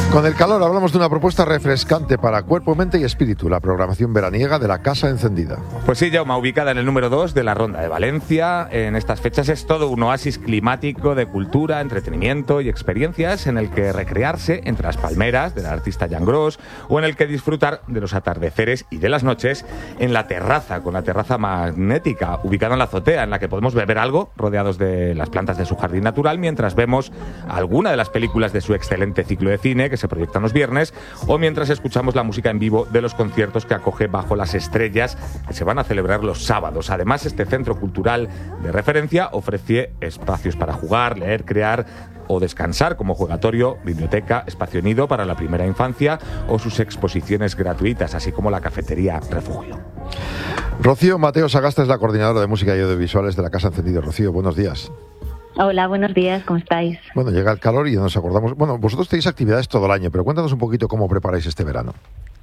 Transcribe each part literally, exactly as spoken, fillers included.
Con el calor hablamos de una propuesta refrescante para cuerpo, mente y espíritu, la programación veraniega de la Casa Encendida. Pues sí, Jaume, ubicada en el número dos de la Ronda de Valencia. En estas fechas es todo un oasis climático de cultura, entretenimiento y experiencias en el que recrearse entre las palmeras del artista Jan Gros o en el que disfrutar de los atardeceres y de las noches en la terraza, con la terraza magnética, ubicada en la azotea, en la que podemos beber algo rodeados de las plantas de su jardín natural mientras vemos alguna de las películas de su excelente ciclo de cine que se proyectan los viernes o mientras escuchamos la música en vivo de los conciertos que acoge Bajo las Estrellas, que se van a celebrar los sábados. Además, este centro cultural de referencia ofrece espacios para jugar, leer, crear o descansar como juegatorio, biblioteca, espacio nido para la primera infancia o sus exposiciones gratuitas, así como la cafetería Refugio. Rocío Mateo Sagasta es la coordinadora de música y audiovisuales de la Casa Encendida. Rocío, buenos días. Hola, buenos días, ¿cómo estáis? Bueno, llega el calor y nos acordamos... Bueno, vosotros tenéis actividades todo el año, pero cuéntanos un poquito cómo preparáis este verano.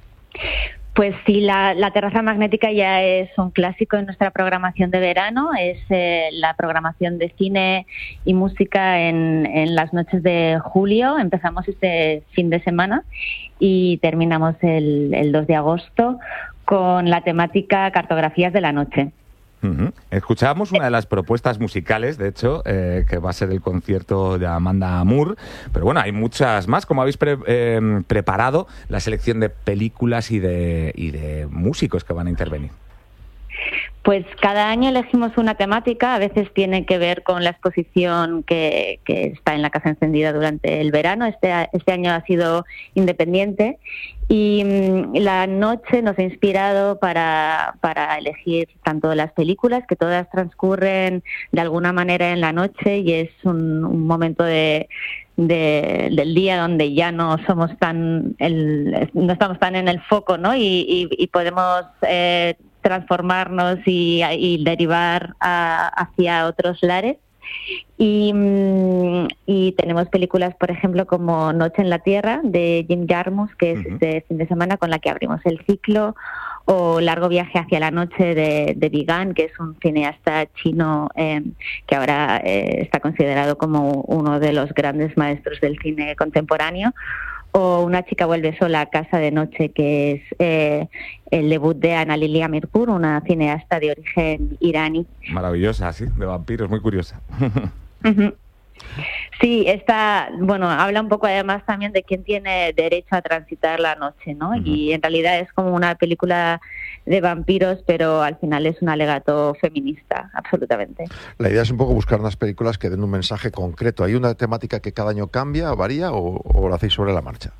Pues sí, la, la terraza magnética ya es un clásico en nuestra programación de verano. Es eh, la programación de cine y música en, en las noches de julio. Empezamos este fin de semana y terminamos el, el dos de agosto con la temática Cartografías de la Noche. Uh-huh. Escuchábamos una de las propuestas musicales, de hecho, eh, que va a ser el concierto de Amanda Moore, pero bueno, hay muchas más. ¿Cómo habéis pre- eh, preparado la selección de películas y de, y de músicos que van a intervenir? Pues cada año elegimos una temática, a veces tiene que ver con la exposición que, que está en la Casa Encendida durante el verano. Este, este año ha sido independiente y mmm, la noche nos ha inspirado para, para elegir tanto las películas, que todas transcurren de alguna manera en la noche y es un, un momento de... De, del día donde ya no somos tan el, no estamos tan en el foco, ¿no? Y, y, y podemos eh, transformarnos y, y derivar a, hacia otros lares. Y, y tenemos películas, por ejemplo, como Noche en la Tierra, de Jim Jarmusch, que es uh-huh. este fin de semana con la que abrimos el ciclo, o Largo viaje hacia la noche de, de Vigan, que es un cineasta chino eh, que ahora eh, está considerado como uno de los grandes maestros del cine contemporáneo, o Una chica vuelve sola a casa de noche, que es eh, el debut de Ana Lilia Mirpur, una cineasta de origen iraní. Maravillosa, sí, de vampiros, muy curiosa. Uh-huh. Sí, está, bueno, habla un poco además también de quién tiene derecho a transitar la noche, ¿no? Uh-huh. Y en realidad es como una película de vampiros, pero al final es un alegato feminista, absolutamente. La idea es un poco buscar unas películas que den un mensaje concreto. ¿Hay una temática que cada año cambia, varía o, o lo hacéis sobre la marcha?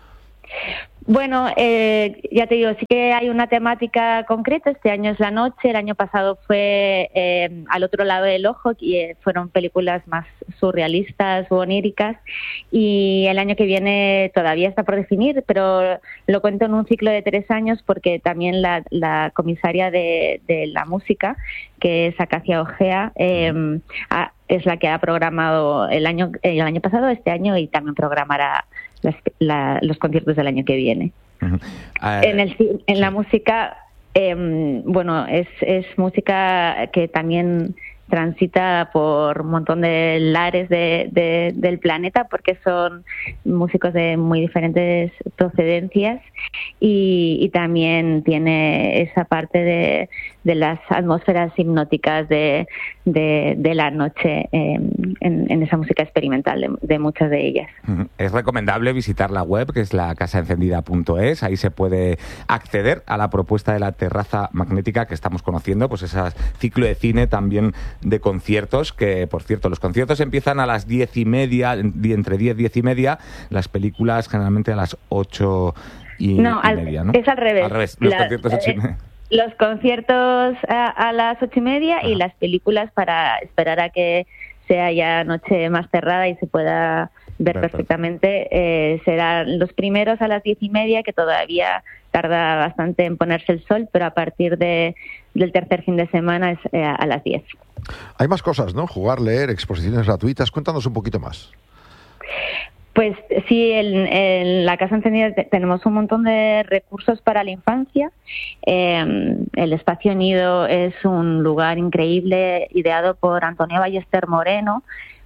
Bueno, eh, ya te digo, sí que hay una temática concreta. Este año es la noche, el año pasado fue eh, Al otro lado del ojo, y eh, fueron películas más surrealistas o oníricas, y el año que viene todavía está por definir, pero lo cuento en un ciclo de tres años porque también la, la comisaria de, de la música, que es Acacia Ojea, eh, a, es la que ha programado el año, el año pasado, este año, y también programará Las, la, los conciertos del año que viene. Uh-huh. Uh, en, el, en la música, eh, bueno, es, es música que también transita por un montón de lares de, de, del planeta, porque son músicos de muy diferentes procedencias, y, y también tiene esa parte de, de las atmósferas hipnóticas de, de, de la noche eh, en, en esa música experimental de, de muchas de ellas. Es recomendable visitar la web, que es la casa encendida punto es. Ahí se puede acceder a la propuesta de la terraza magnética que estamos conociendo, pues ese ciclo de cine también de conciertos, que por cierto los conciertos empiezan a las diez y media, entre diez y diez y media, las películas generalmente a las ocho y, no, y al, media, ¿no? Es al revés. Al revés, los la, conciertos ocho y media. Los conciertos a, a las ocho y media. Ajá. Y las películas para esperar a que sea ya noche más cerrada y se pueda ver Perfecto. perfectamente. Eh, serán los primeros a las diez y media, que todavía tarda bastante en ponerse el sol, pero a partir de, del tercer fin de semana es eh, a las diez. Hay más cosas, ¿no? Jugar, leer, exposiciones gratuitas. Cuéntanos un poquito más. Pues sí, en, en la Casa Encendida tenemos un montón de recursos para la infancia. Eh, el Espacio Nido es un lugar increíble, ideado por Antonia Ballester Moreno,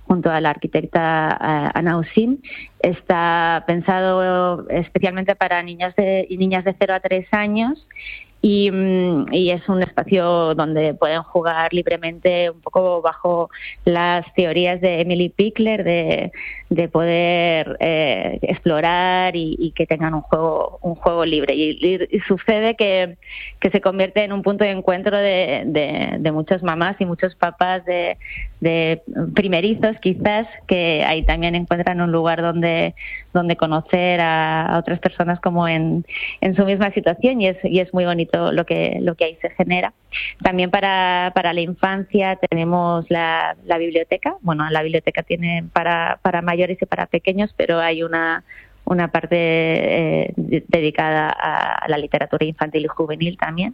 junto a la arquitecta uh, Ana Usim. Está pensado especialmente para niños de, y niñas de cero a tres años. Y, y es un espacio donde pueden jugar libremente, un poco bajo las teorías de Emily Pickler, de, de poder eh, explorar y, y que tengan un juego un juego libre. Y, y, y sucede que, que se convierte en un punto de encuentro de, de, de muchas mamás y muchos papás de, de primerizos, quizás, que ahí también encuentran un lugar donde, donde conocer a, a otras personas como en, en su misma situación, y es, y es muy bonito lo que lo que ahí se genera. También para, para la infancia tenemos la, la biblioteca. Bueno, la biblioteca tiene para, para mayores y para pequeños, pero hay una, una parte eh, dedicada a la literatura infantil y juvenil también.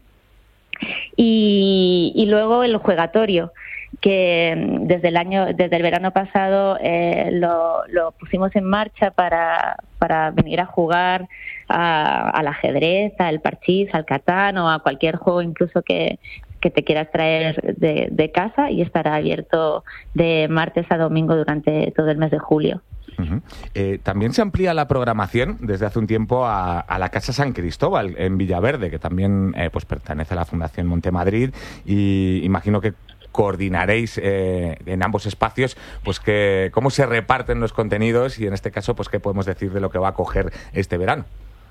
Y, y luego el juegatorio, que desde el año desde el verano pasado eh, lo, lo pusimos en marcha para, para venir a jugar a, al ajedrez, al parchís, al catán o a cualquier juego incluso que, que te quieras traer de, de casa, y estará abierto de martes a domingo durante todo el mes de julio. Uh-huh. Eh, también se amplía la programación desde hace un tiempo a, a la Casa San Cristóbal en Villaverde, que también eh, pues pertenece a la Fundación Montemadrid, y imagino que coordinaréis eh, en ambos espacios pues que cómo se reparten los contenidos, y en este caso pues qué podemos decir de lo que va a acoger este verano.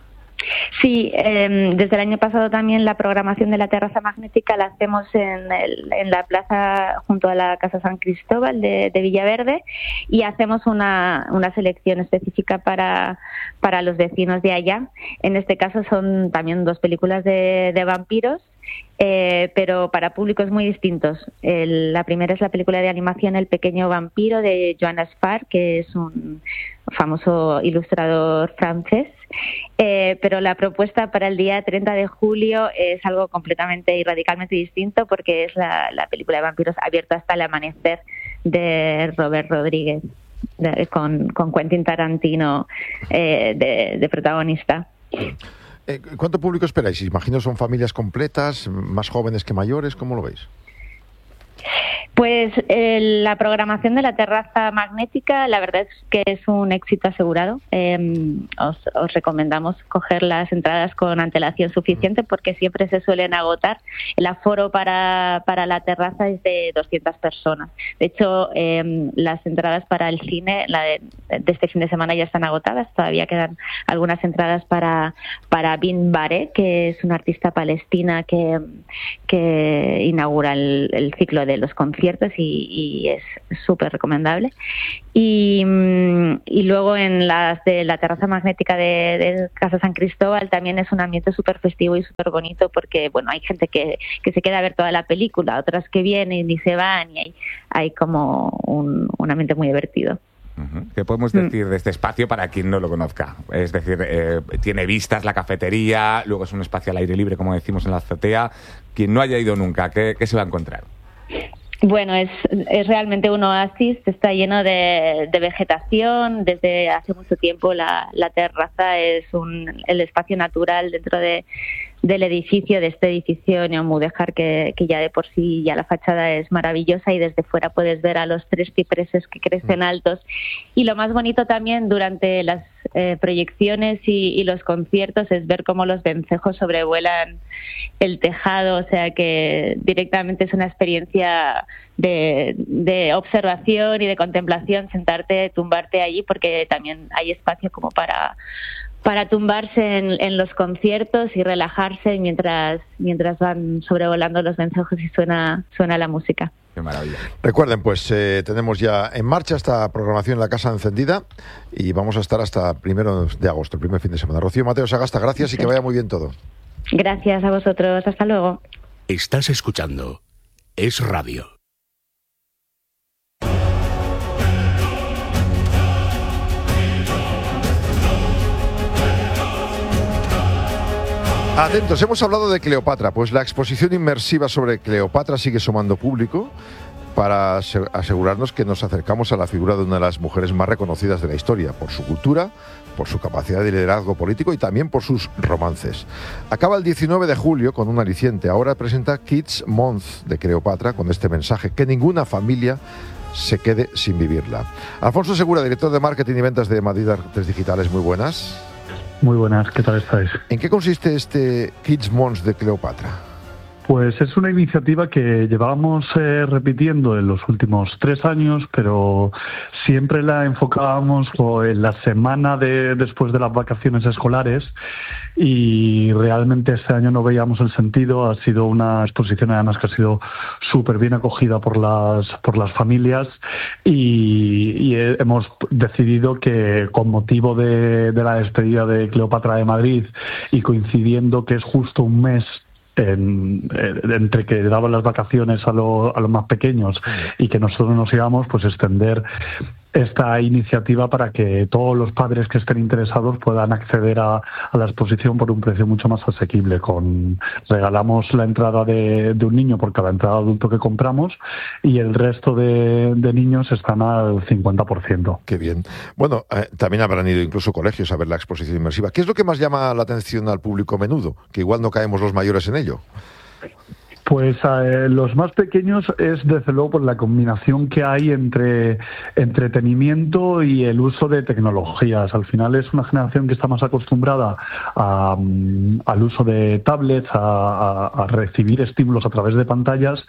Sí, eh, desde el año pasado también la programación de la Terraza Magnética la hacemos en, el, en la plaza junto a la Casa San Cristóbal de, de Villaverde, y hacemos una, una selección específica para, para los vecinos de allá. En este caso son también dos películas de, de vampiros, Eh, pero para públicos muy distintos. El, la primera es la película de animación El pequeño vampiro de Joan Spar, que es un famoso ilustrador francés, eh, pero la propuesta para el día treinta de julio es algo completamente y radicalmente distinto, porque es la, la película de vampiros abierta hasta el amanecer de Robert Rodríguez, de, con, con Quentin Tarantino eh, de, de protagonista. ¿Cuánto público esperáis? Imagino son familias completas, más jóvenes que mayores, ¿cómo lo veis? Pues eh, la programación de la Terraza Magnética, la verdad es que es un éxito asegurado. Eh, os, os recomendamos coger las entradas con antelación suficiente, porque siempre se suelen agotar. El aforo para, para la terraza es de doscientas personas. De hecho, eh, las entradas para el cine, la de, de este fin de semana, ya están agotadas. Todavía quedan algunas entradas para, para Bin Baré, que es una artista palestina que, que inaugura el, el ciclo de los conciertos, y, y es súper recomendable. Y, y luego en las de la Terraza Magnética de, de Casa San Cristóbal también es un ambiente súper festivo y súper bonito, porque bueno, hay gente que, que se queda a ver toda la película, otras que vienen y se van, y hay, hay como un, un ambiente muy divertido. Uh-huh. ¿Qué podemos decir de este espacio para quien no lo conozca? Es decir, eh, tiene vistas la cafetería, luego es un espacio al aire libre, como decimos, en la azotea. Quien no haya ido nunca, ¿qué, qué se va a encontrar? Bueno, es, es realmente un oasis, está lleno de, de vegetación. Desde hace mucho tiempo la, la terraza es un, el espacio natural dentro de, del edificio, de este edificio Neomudéjar, que, que ya de por sí ya la fachada es maravillosa, y desde fuera puedes ver a los tres cipreses que crecen altos. Y lo más bonito también durante las eh, proyecciones y, y los conciertos es ver cómo los vencejos sobrevuelan el tejado, o sea que directamente es una experiencia de, de observación y de contemplación, sentarte, tumbarte allí, porque también hay espacio como para para tumbarse en, en los conciertos y relajarse mientras mientras van sobrevolando los vencejos y suena suena la música. Qué maravilla. Recuerden, pues eh, tenemos ya en marcha esta programación en la Casa Encendida, y vamos a estar hasta primero de agosto, el primer fin de semana. Rocío Mateo Sagasta, gracias, y que vaya muy bien todo. Gracias a vosotros, hasta luego. Estás escuchando Es Radio. Atentos, hemos hablado de Cleopatra, pues la exposición inmersiva sobre Cleopatra sigue sumando público para asegurarnos que nos acercamos a la figura de una de las mujeres más reconocidas de la historia, por su cultura, por su capacidad de liderazgo político y también por sus romances. Acaba el diecinueve de julio con un aliciente. Ahora presenta Kids Month de Cleopatra, con este mensaje: que ninguna familia se quede sin vivirla. Alfonso Segura, director de Marketing y Ventas de Madrid Artes Digitales, muy buenas. Muy buenas, ¿qué tal estáis? ¿En qué consiste este Kids Months de Cleopatra? Pues es una iniciativa que llevábamos eh, repitiendo en los últimos tres años, pero siempre la enfocábamos en la semana de después de las vacaciones escolares y realmente este año no veíamos el sentido. Ha sido una exposición además que ha sido súper bien acogida por las por las familias y, y hemos decidido que con motivo de, de la despedida de Cleopatra de Madrid y coincidiendo que es justo un mes En, en, entre que daban las vacaciones a, lo, a los más pequeños y que nosotros nos íbamos, pues extender esta iniciativa para que todos los padres que estén interesados puedan acceder a, a la exposición por un precio mucho más asequible. Con regalamos la entrada de, de un niño por cada entrada adulto que compramos y el resto de, de niños están al cincuenta por ciento. Qué bien. Bueno, eh, también habrán ido incluso colegios a ver la exposición inmersiva. ¿Qué es lo que más llama la atención al público menudo? Que igual no caemos los mayores en ello. Pues eh, los más pequeños es desde luego por la combinación que hay entre entretenimiento y el uso de tecnologías. Al final es una generación que está más acostumbrada a, um, al uso de tablets, a, a, a recibir estímulos a través de pantallas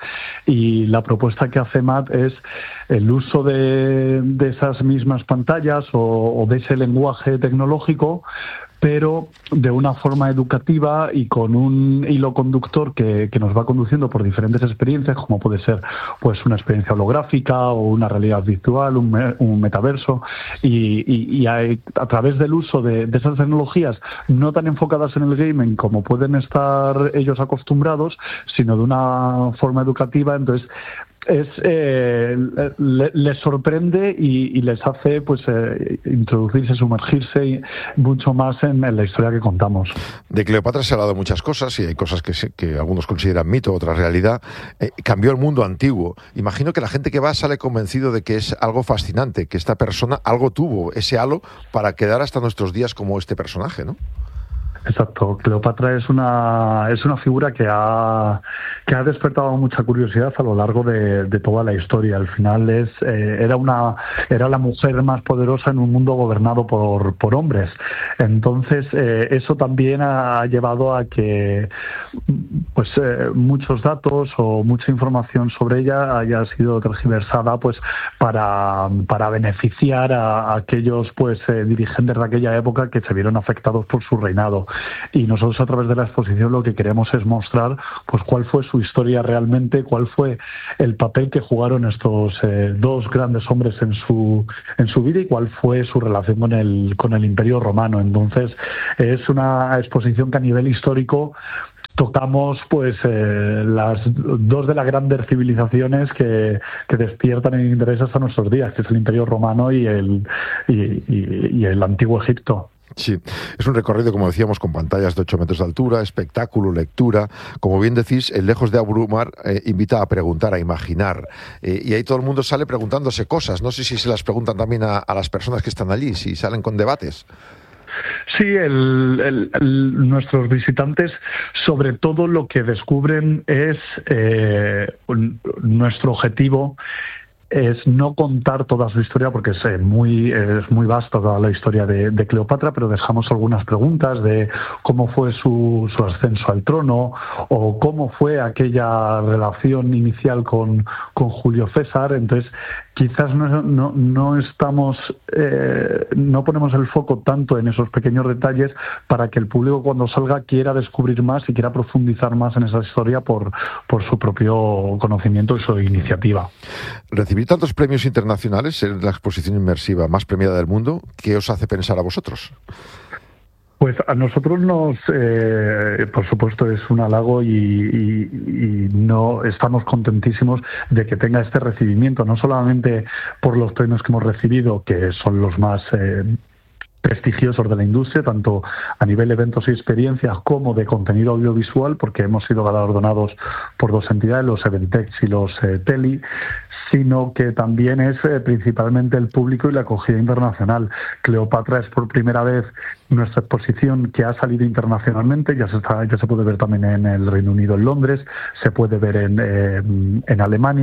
y la propuesta que hace M A T es el uso de, de esas mismas pantallas o, o de ese lenguaje tecnológico, pero de una forma educativa y con un hilo conductor que, que nos va conduciendo por diferentes experiencias, como puede ser pues una experiencia holográfica o una realidad virtual, un, me, un metaverso, y, y, y a, a través del uso de, de esas tecnologías no tan enfocadas en el gaming como pueden estar ellos acostumbrados, sino de una forma educativa. Entonces es eh, le, les sorprende y, y les hace pues eh, introducirse, sumergirse mucho más en, en la historia que contamos. De Cleopatra se ha hablado muchas cosas y hay cosas que, se, que algunos consideran mito, otras realidad. Eh, cambió el mundo antiguo. Imagino que la gente que va sale convencido de que es algo fascinante, que esta persona algo tuvo, ese halo, para quedar hasta nuestros días como este personaje, ¿no? Exacto. Cleopatra es una es una figura que ha que ha despertado mucha curiosidad a lo largo de, de toda la historia. Al final es eh, era una era la mujer más poderosa en un mundo gobernado por por hombres. Entonces eh, eso también ha llevado a que pues eh, muchos datos o mucha información sobre ella haya sido tergiversada pues para para beneficiar a, a aquellos pues eh, dirigentes de aquella época que se vieron afectados por su reinado. Y nosotros a través de la exposición lo que queremos es mostrar pues cuál fue su historia realmente, cuál fue el papel que jugaron estos eh, dos grandes hombres en su en su vida y cuál fue su relación con el con el Imperio Romano. Entonces es una exposición que a nivel histórico tocamos pues eh, las dos de las grandes civilizaciones que, que despiertan el interés hasta nuestros días, que es el Imperio Romano y el y, y, y el Antiguo Egipto. Sí, es un recorrido, como decíamos, con pantallas de ocho metros de altura, espectáculo, lectura. Como bien decís, el lejos de abrumar eh, invita a preguntar, a imaginar. Eh, y ahí todo el mundo sale preguntándose cosas. No sé si se las preguntan también a, a las personas que están allí, si salen con debates. Sí, el, el, el, nuestros visitantes sobre todo lo que descubren es eh, un, nuestro objetivo es no contar toda su historia porque es muy es muy vasta toda la historia de, de Cleopatra, pero dejamos algunas preguntas de cómo fue su, su ascenso al trono o cómo fue aquella relación inicial con, con Julio César. Entonces quizás no, no, no estamos eh, no ponemos el foco tanto en esos pequeños detalles para que el público cuando salga quiera descubrir más y quiera profundizar más en esa historia por, por su propio conocimiento y su iniciativa. Recibir tantos premios internacionales, ser la exposición inmersiva más premiada del mundo, ¿qué os hace pensar a vosotros? Pues a nosotros nos, eh, por supuesto, es un halago y, y, y no estamos contentísimos de que tenga este recibimiento, no solamente por los premios que hemos recibido, que son los más eh, prestigiosos de la industria, tanto a nivel de eventos y experiencias como de contenido audiovisual, porque hemos sido galardonados por dos entidades, los Eventex y los eh, Teli, sino que también es eh, principalmente el público y la acogida internacional. Cleopatra es por primera vez nuestra exposición que ha salido internacionalmente, ya se está, ya se puede ver también en el Reino Unido, en Londres, se puede ver en, eh, en Alemania,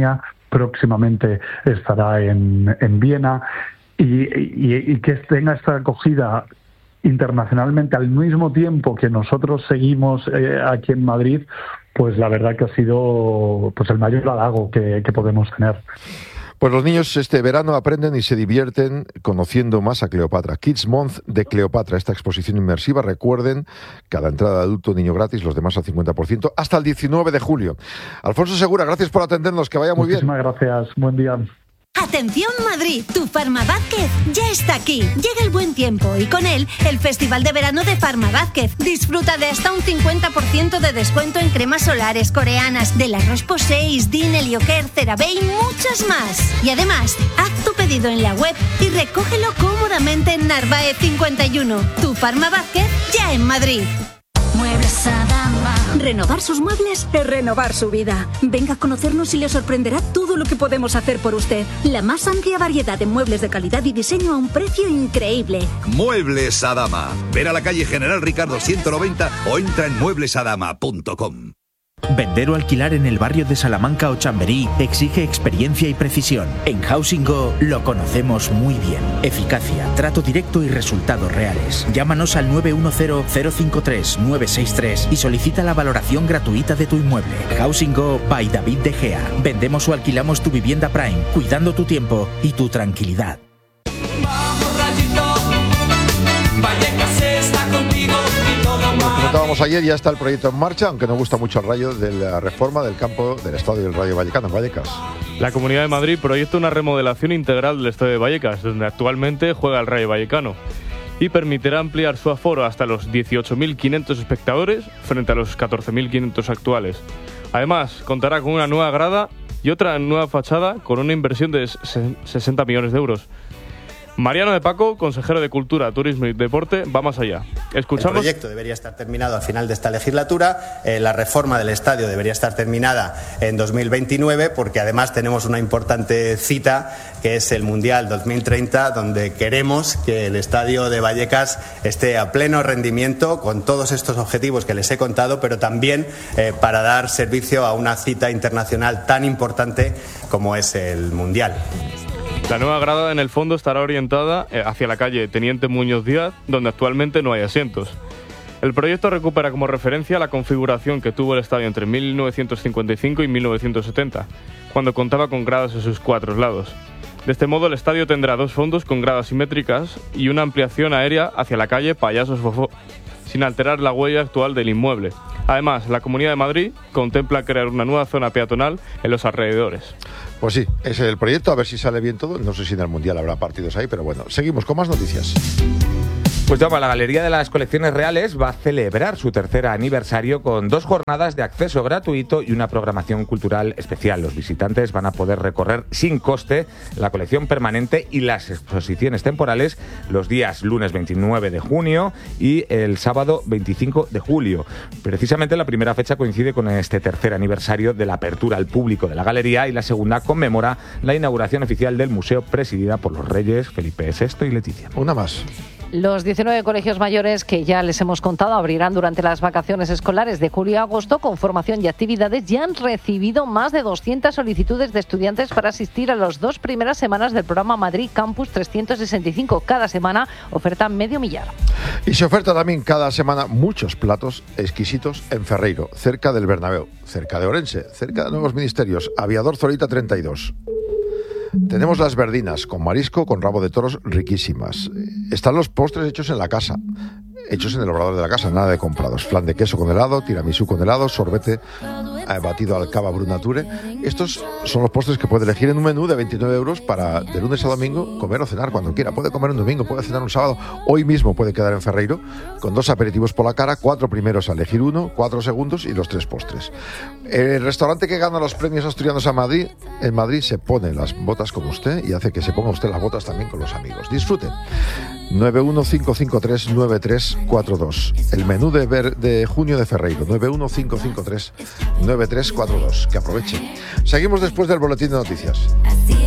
próximamente estará en, en Viena, y, y, y que tenga esta acogida internacionalmente al mismo tiempo que nosotros seguimos eh, aquí en Madrid, pues la verdad que ha sido pues el mayor halago que, que podemos tener. Pues los niños este verano aprenden y se divierten conociendo más a Cleopatra. Kids Month de Cleopatra, esta exposición inmersiva. Recuerden, cada entrada de adulto, niño gratis, los demás al cincuenta por ciento, hasta el diecinueve de julio. Alfonso Segura, gracias por atendernos, que vaya muy bien. Muchísimas gracias, buen día. Atención Madrid, tu Farma Vázquez ya está aquí. Llega el buen tiempo y con él el Festival de Verano de Farma Vázquez. Disfruta de hasta un cincuenta por ciento de descuento en cremas solares coreanas de la Roche-Posay, Din, Helioker, CeraVe y muchas más. Y además, haz tu pedido en la web y recógelo cómodamente en Narváez cincuenta y uno. Tu Farma Vázquez ya en Madrid. Muebles Adama. Renovar sus muebles es renovar su vida. Venga a conocernos y le sorprenderá todo lo que podemos hacer por usted. La más amplia variedad de muebles de calidad y diseño a un precio increíble. Muebles Adama. Ven a la calle General Ricardo ciento noventa o entra en muebles adama punto com. Vender o alquilar en el barrio de Salamanca o Chamberí exige experiencia y precisión. En Housing Go lo conocemos muy bien. Eficacia, trato directo y resultados reales. Llámanos al nueve uno cero, cero cinco tres, nueve seis tres y solicita la valoración gratuita de tu inmueble. Housing Go by David De Gea. Vendemos o alquilamos tu vivienda Prime, cuidando tu tiempo y tu tranquilidad. Comentábamos ayer, ya está el proyecto en marcha, aunque no gusta mucho al Rayo, de la reforma del campo del estadio del Rayo Vallecano, en Vallecas. La Comunidad de Madrid proyecta una remodelación integral del estadio de Vallecas, donde actualmente juega el Rayo Vallecano, y permitirá ampliar su aforo hasta los dieciocho mil quinientos espectadores frente a los catorce mil quinientos actuales. Además, contará con una nueva grada y otra nueva fachada con una inversión de sesenta millones de euros. Mariano de Paco, consejero de Cultura, Turismo y Deporte, va más allá. Escuchamos. El proyecto debería estar terminado al final de esta legislatura, eh, la reforma del estadio debería estar terminada en dos mil veintinueve, porque además tenemos una importante cita, que es el Mundial dos mil treinta, donde queremos que el estadio de Vallecas esté a pleno rendimiento con todos estos objetivos que les he contado, pero también eh, para dar servicio a una cita internacional tan importante como es el Mundial. La nueva grada en el fondo estará orientada hacia la calle Teniente Muñoz Díaz, donde actualmente no hay asientos. El proyecto recupera como referencia la configuración que tuvo el estadio entre mil novecientos cincuenta y cinco y mil novecientos setenta, cuando contaba con gradas en sus cuatro lados. De este modo, el estadio tendrá dos fondos con gradas simétricas y una ampliación aérea hacia la calle Payasos Fofó, sin alterar la huella actual del inmueble. Además, la Comunidad de Madrid contempla crear una nueva zona peatonal en los alrededores. Pues sí, ese es el proyecto, a ver si sale bien todo. No sé si en el Mundial habrá partidos ahí, pero bueno, seguimos con más noticias. Pues ya, la Galería de las Colecciones Reales va a celebrar su tercer aniversario con dos jornadas de acceso gratuito y una programación cultural especial. Los visitantes van a poder recorrer sin coste la colección permanente y las exposiciones temporales los días lunes veintinueve de junio y el sábado veinticinco de julio. Precisamente la primera fecha coincide con este tercer aniversario de la apertura al público de la galería y la segunda conmemora la inauguración oficial del museo presidida por los reyes Felipe sexto y Leticia. Una más. Los diecinueve colegios mayores que ya les hemos contado abrirán durante las vacaciones escolares de julio a agosto con formación y actividades. Ya han recibido más de doscientas solicitudes de estudiantes para asistir a las dos primeras semanas del programa Madrid Campus trescientos sesenta y cinco. Cada semana ofertan medio millar. Y se oferta también cada semana muchos platos exquisitos en Ferreiro, cerca del Bernabéu, cerca de Orense, cerca de Nuevos Ministerios, Aviador Zorita treinta y dos. Tenemos las verdinas con marisco, con rabo de toros, riquísimas. Están los postres hechos en la casa, hechos en el obrador de la casa, nada de comprados. Flan de queso con helado, tiramisú con helado, sorbete eh, batido al cava brunature. Estos son los postres que puede elegir en un menú de veintinueve euros para de lunes a domingo comer o cenar cuando quiera. Puede comer un domingo, puede cenar un sábado. Hoy mismo puede quedar en Ferreiro con dos aperitivos por la cara, cuatro primeros a elegir uno, cuatro segundos y los tres postres. El restaurante que gana los premios asturianos a Madrid, en Madrid se pone las botas como usted y hace que se ponga usted las botas también con los amigos. Disfruten. nueve uno cinco cinco tres nueve tres cuatro dos. El menú de, ver, de junio de Ferreiro. nueve uno cinco cinco tres nueve tres cuatro dos. Que aproveche. Seguimos después del boletín de noticias.